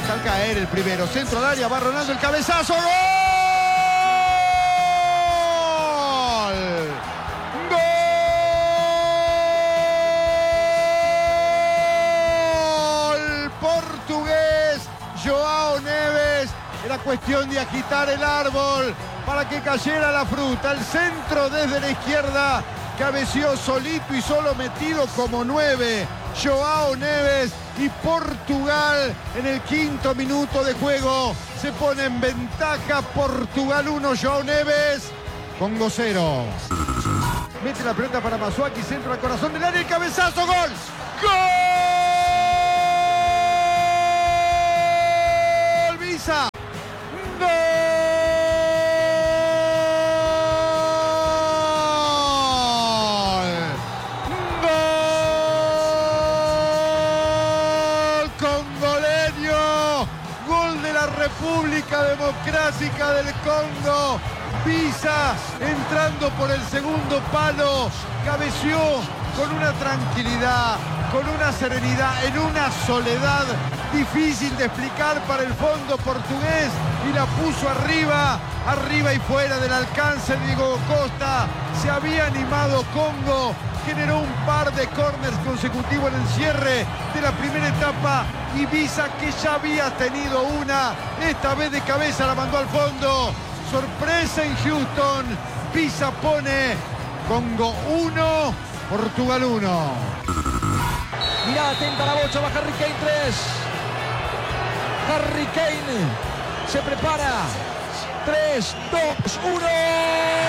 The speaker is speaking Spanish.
al caer el primero. Centro al área, va Ronaldo, el cabezazo. ¡Gol! ¡Gol! Portugués, Joao Neves. Era cuestión de agitar el árbol para que cayera la fruta. El centro desde la izquierda, cabeció solito y solo, metido como 9. Joao Neves, y Portugal en el 5º minuto de juego se pone en ventaja. Portugal 1, Joao Neves, Congo 0. Mete la pelota para Masuaki, centro al corazón del área, el cabezazo, gol. ¡Gol! Visa. ¡Gol! Congoleño, gol de la República Democrática del Congo. Visa entrando por el segundo palo, cabeció con una tranquilidad, con una serenidad, en una soledad difícil de explicar para el fondo portugués, y la puso arriba y fuera del alcance de Diego Costa. Se había animado Congo, generó un par de córners consecutivos en el cierre de la primera etapa, y Visa, que ya había tenido una, esta vez de cabeza la mandó al fondo. Sorpresa en Houston. Visa pone Congo 1, Portugal 1. Mirá, atenta la bocha, va Harry Kane 3. Harry Kane se prepara. 3, 2, 1.